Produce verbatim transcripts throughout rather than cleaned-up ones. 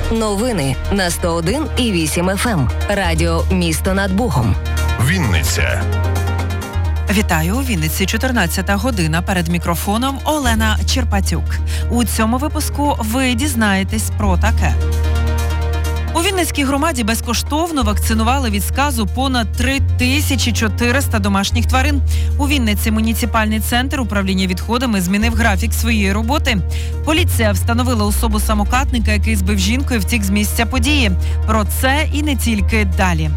Новини на сто один і вісім еф ем. Радіо «Місто над Богом». Вінниця. Вітаю, у Вінниці чотирнадцята година. Перед мікрофоном Олена Черпатюк. У цьому випуску ви дізнаєтесь про таке. У Вінницькій громаді безкоштовно вакцинували від сказу понад три тисячі чотириста домашніх тварин. У Вінниці муніципальний центр управління відходами змінив графік своєї роботи. Поліція встановила особу самокатника, який збив жінку і втік з місця події. Про це і не тільки далі.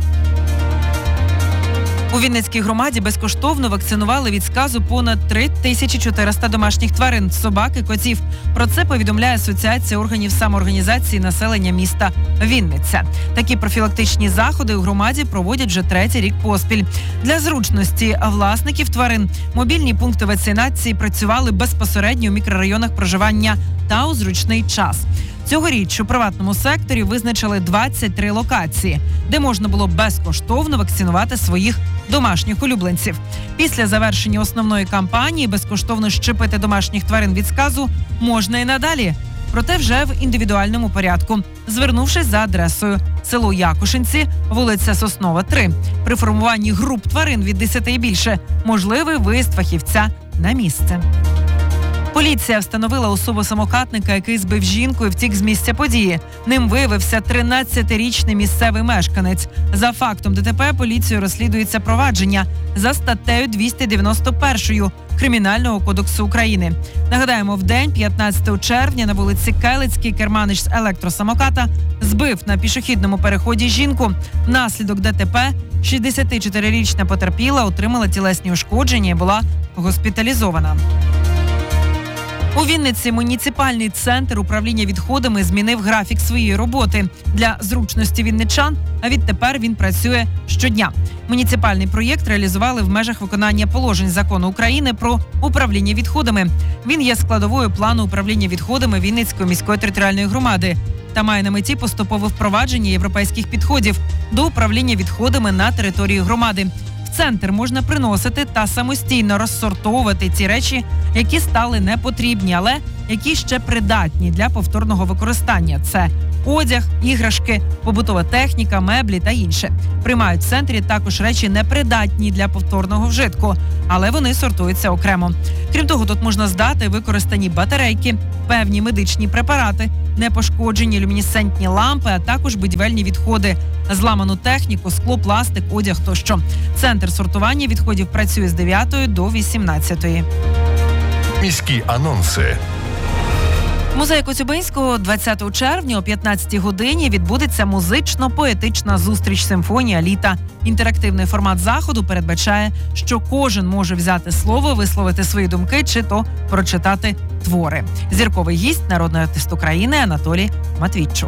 У Вінницькій громаді безкоштовно вакцинували від сказу понад три тисячі чотириста домашніх тварин, собак і котів. Про це повідомляє Асоціація органів самоорганізації населення міста Вінниця. Такі профілактичні заходи у громаді проводять вже третій рік поспіль. Для зручності власників тварин мобільні пункти вакцинації працювали безпосередньо у мікрорайонах проживання та у зручний час. Цьогоріч у приватному секторі визначили двадцять три локації, де можна було безкоштовно вакцинувати своїх домашніх улюбленців. Після завершення основної кампанії безкоштовно щепити домашніх тварин від сказу можна і надалі. Проте вже в індивідуальному порядку, звернувшись за адресою село Якушинці, вулиця Соснова, три. При формуванні груп тварин від десяти і більше можливий виїзд фахівця на місце. Поліція встановила особу самокатника, який збив жінку і втік з місця події. Ним виявився тринадцятирічний місцевий мешканець. За фактом ДТП поліцією розслідується провадження за статтею двісті дев'яносто перша Кримінального кодексу України. Нагадаємо, в день п'ятнадцятого червня на вулиці Келицькій керманич з електросамоката збив на пішохідному переході жінку. Внаслідок ДТП шістдесятичотирирічна потерпіла отримала тілесні ушкодження і була госпіталізована. У Вінниці муніципальний центр управління відходами змінив графік своєї роботи. Для зручності вінничан, а відтепер він працює щодня. Муніципальний проєкт реалізували в межах виконання положень Закону України про управління відходами. Він є складовою плану управління відходами Вінницької міської територіальної громади та має на меті поступове впровадження європейських підходів до управління відходами на території громади. В центр можна приносити та самостійно розсортовувати ті речі, які стали непотрібні, але які ще придатні для повторного використання. Це одяг, іграшки, побутова техніка, меблі та інше. Приймають в центрі також речі непридатні для повторного вжитку, але вони сортуються окремо. Крім того, тут можна здати використані батарейки, певні медичні препарати, непошкоджені люмінесцентні лампи, а також будівельні відходи, зламану техніку, скло, пластик, одяг тощо. Центр сортування відходів працює з дев'ятої до вісімнадцятої. Міські анонси. В музеї Коцюбинського двадцятого червня о п'ятнадцятій годині відбудеться музично-поетична зустріч «Симфонія літа». Інтерактивний формат заходу передбачає, що кожен може взяти слово, висловити свої думки чи то прочитати твори. Зірковий гість – народний артист України Анатолій Матвійчук.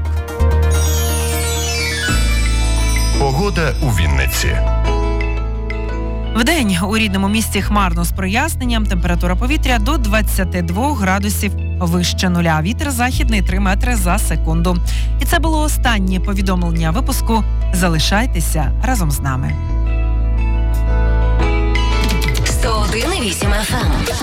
Погода у Вінниці. Вдень у рідному місті хмарно з проясненням, температура повітря до двадцяти двох градусів вище нуля. Вітер західний три метри за секунду. І це було останнє повідомлення випуску. Залишайтеся разом з нами. сто один і вісім еф ем.